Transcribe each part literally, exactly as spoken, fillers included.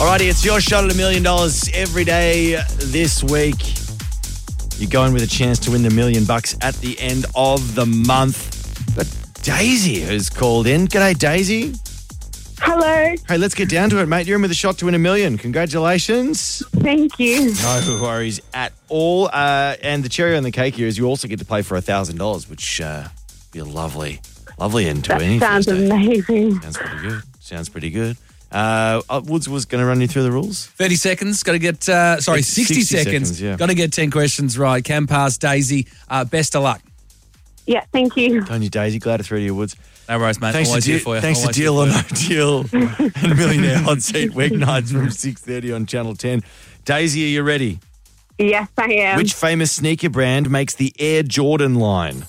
Alrighty, it's your shot at a million dollars every day this week. You're going with a chance to win the million bucks at the end of the month. But Daisy has called in. G'day, Daisy. Hello. Hey, let's get down to it, mate. You're in with a shot to win a million. Congratulations. Thank you. No worries at all. Uh, and the cherry on the cake here is you also get to play for one thousand dollars, which uh, be a lovely, lovely end to That any sounds Thursday. amazing. Sounds pretty good. Sounds pretty good. Uh, uh, Woods was going to run you through the rules. thirty seconds. Got to get, uh, sorry, It's sixty, sixty seconds. seconds, yeah. Got to get ten questions right. Can pass, Daisy. Uh, best of luck. Yeah, thank you. Don't you, Daisy? Glad to throw to you, Woods. No worries, mate. Thanks to, Always here deal, for you. thanks to Always here Deal or for you. No Deal and Millionaire Hot Seat weeknights from six thirty on Channel ten. Daisy, are you ready? Yes, I am. Which famous sneaker brand makes the Air Jordan line?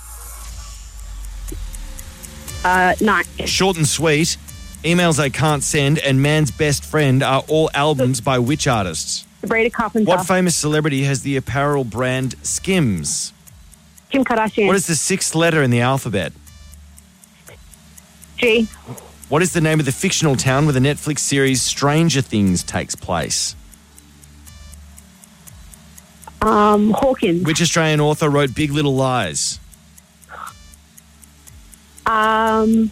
Uh, no. Short and Sweet, Emails I Can't Send, and Man's Best Friend are all albums by which artists? Sabrina Carpenter. What famous celebrity has the apparel brand Skims? Kim Kardashian. What is the sixth letter in the alphabet? G. What is the name of the fictional town where the Netflix series Stranger Things takes place? Um, Hawkins. Which Australian author wrote Big Little Lies? Um,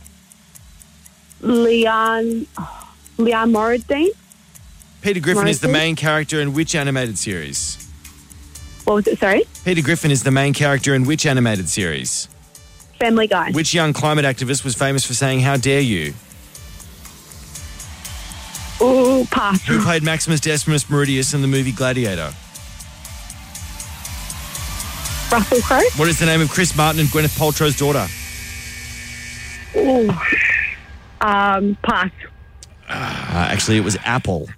Leon. Leon Moradine. Peter Griffin is the Morrison? main character in which animated series? What was it? Sorry. Peter Griffin is the main character in which animated series? Family Guy. Which young climate activist was famous for saying, "How dare you"? Ooh, pass. Who played Maximus Decimus Meridius in the movie Gladiator? Russell Crowe. What is the name of Chris Martin and Gwyneth Paltrow's daughter? Ooh. Um, pass. Uh, actually, it was Apple.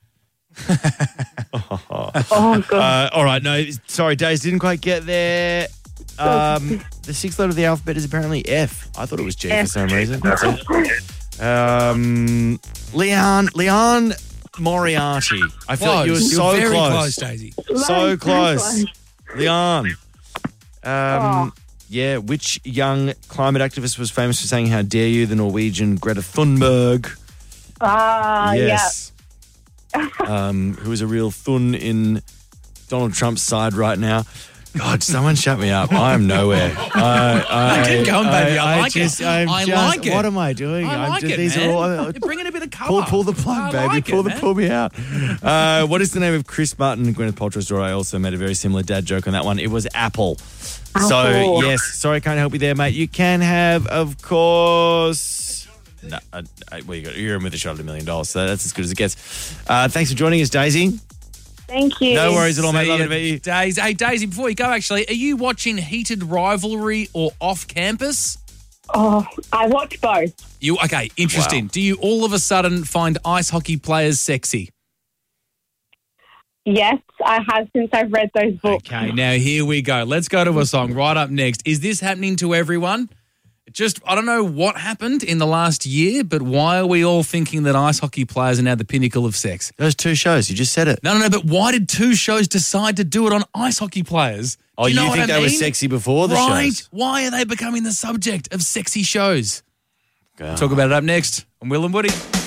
Oh, God. Uh, all right, no, sorry, Days, didn't quite get there. Um, the sixth letter of the alphabet is apparently F. I thought it was G F. for some reason. That's it. Um, Leon, Leon Moriarty. I feel like you were Close. so You're very close. close, Daisy. So Close, close. close. Leon. Um, Oh. Yeah, which young climate activist was famous for saying, "How dare you"? The Norwegian Greta Thunberg. Ah, Yes. um, who is a real thun in Donald Trump's side right now. God, someone shut me up. I am nowhere. I, I, Keep going, baby. I like just, it. I'm I just, like it. What am I doing? I I'm like just, it, these man. Are all, You're bringing a bit of colour. pull, pull the plug, I baby. like pull it, the man. pull me out. Uh, what is the name of Chris Martin and Gwyneth Paltrow's daughter? I also made a very similar dad joke on that one. It was Apple. So, Apple. yes, sorry I can't help you there, mate. You can have, of course... No, uh, uh, well, you got, you're in with a shot at a million dollars, so that's as good as it gets. Uh, thanks for joining us, Daisy. Thank you. No worries at all, mate. See Love ya, to meet you. Daisy. Hey, Daisy, before you go, actually, are you watching Heated Rivalry or Off Campus? Oh, I watch both. You Okay, interesting. Wow. Do you all of a sudden find ice hockey players sexy? Yes, I have since I've read those books. Okay, now here we go. Let's go to a song right up next. Is this happening to everyone? Just, I don't know what happened in the last year, but why are we all thinking that ice hockey players are now the pinnacle of sex? Those two shows, you just said it. No, no, no, but why did two shows decide to do it on ice hockey players? Oh, Do you, you, know what think I they were mean? sexy before the Right. shows? Why are they becoming the subject of sexy shows? God. Talk about it up next on Will and Woody.